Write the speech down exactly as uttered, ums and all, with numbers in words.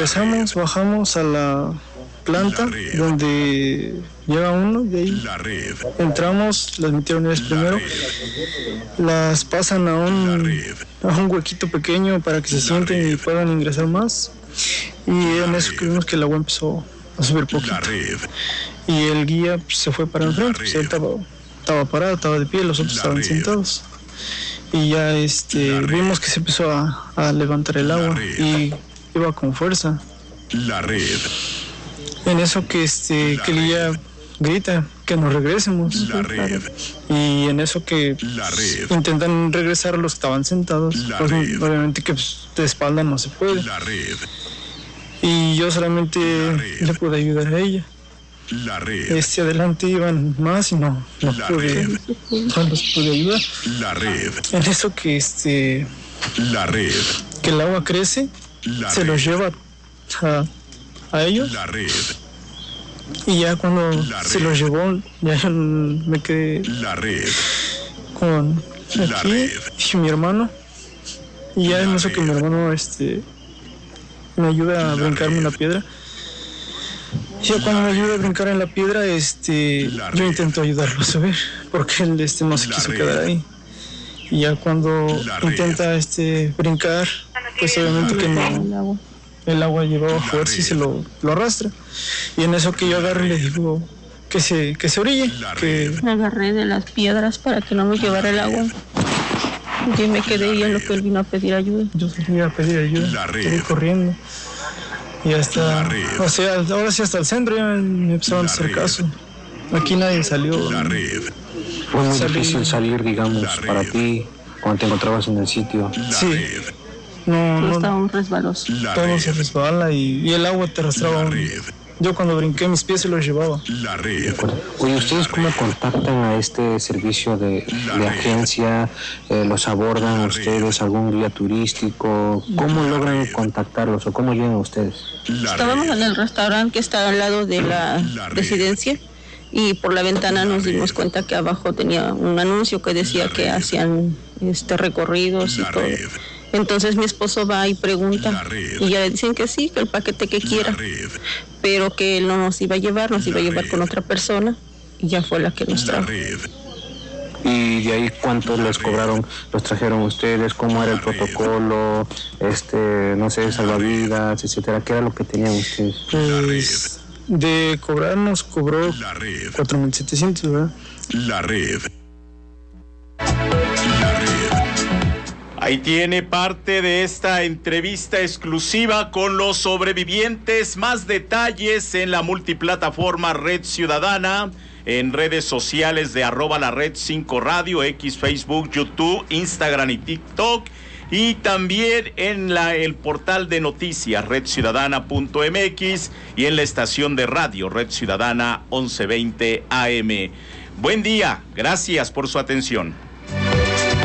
ingresamos, bajamos a la planta donde llega uno, de ahí entramos, las metieron primero, las pasan a un, a un huequito pequeño para que se sienten y puedan ingresar más, y en eso vimos que el agua empezó a subir poquito y el guía pues, se fue para enfrente, pues, él estaba, estaba parado, estaba de pie, los otros estaban sentados y ya este vimos que se empezó a, a levantar el agua y iba con fuerza. La red. En eso que este que el guía grita que nos regresemos. La red. Y en eso que La red. intentan regresar los que estaban sentados, La pues red. obviamente que pues, de espalda no se puede. La red. Y yo solamente red. le pude ayudar a ella. La red. Este adelante iban más y no, no La pude, red. no los pude ayudar. La red. En eso que este La red. que el agua crece, La se red. los lleva a, a ellos. La red. Y ya cuando La se red. los llevó, ya yo me quedé La red. con La aquí red. y mi hermano. Y ya La en eso red. que mi hermano este me ayuda a La brincarme red. una piedra. Y ya cuando me ayuda a brincar en la piedra, este La yo red. intento ayudarlo a subir, porque él este no se La quiso red. quedar ahí. Y ya cuando La red. intenta este brincar, pues obviamente que no, El agua. el agua llevaba La fuerza y red. se lo, lo arrastra. Y en eso que yo agarro y le digo que se, que se orille, La que red. Me agarré de las piedras para que no me llevara el agua. Y me quedé y en lo que él vino a pedir ayuda. yo iba a pedir ayuda, La red. estoy corriendo. Y hasta, La red. o sea, ahora sí hasta el centro ya me empezaron a La hacer red. caso. Aquí nadie salió. La red. Fue muy Salí- difícil salir, digamos, La red. para ti cuando te encontrabas en el sitio. La Sí. red. No, Todo no, estaba un resbaloso. La todo se red. resbala y, y el agua te arrastraba. La red. Yo cuando brinqué mis pies se los llevaba. La red. Oye, ¿ustedes cómo contactan a este servicio de, La de red. agencia? Eh, ¿Los abordan La ustedes? red. ¿Algún guía turístico? ¿Cómo La logran red. contactarlos o cómo llegan ustedes? La Estábamos red. en el restaurante que está al lado de la La red. residencia y por la ventana La nos red. dimos cuenta que abajo tenía un anuncio que decía La que red. hacían este recorridos y La todo. red. Entonces mi esposo va y La pregunta red. y ya le dicen que sí, que el paquete que quiera, La red. pero que él no nos iba a llevar, nos iba a La llevar red. con otra persona y ya fue la que nos La trajo. red. Y de ahí, ¿cuánto les cobraron? ¿Los trajeron ustedes? ¿Cómo era el La red. protocolo? Este, no sé, salvavidas, etcétera. ¿Qué era lo que tenían ustedes? Pues de cobrar nos cobró La red. cuatro mil setecientos, ¿verdad? La red. La red. Ahí tiene parte de esta entrevista exclusiva con los sobrevivientes. Más detalles en la multiplataforma Red Ciudadana, en redes sociales de arroba la red cinco radio, X, Facebook, YouTube, Instagram y TikTok. Y también en la, el portal de noticias red ciudadana punto m x y en la estación de radio Red Ciudadana once veinte A M. Buen día, gracias por su atención.